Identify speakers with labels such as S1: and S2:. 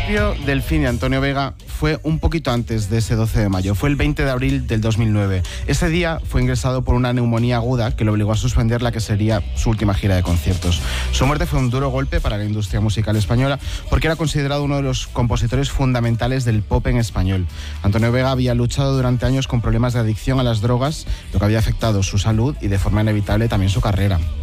S1: principio del fin de Antonio Vega fue un poquito antes de ese 12 de mayo. Fue el 20 de abril del 2009. Ese día fue ingresado por una neumonía aguda que le obligó a suspender la que sería su última gira de conciertos. Su muerte fue un duro golpe para la industria musical española porque era considerado uno de los compositores fundamentales del pop en español. Antonio Vega había luchado durante años con problemas de adicción a las drogas, lo que había afectado su salud y de forma inevitable también su carrera.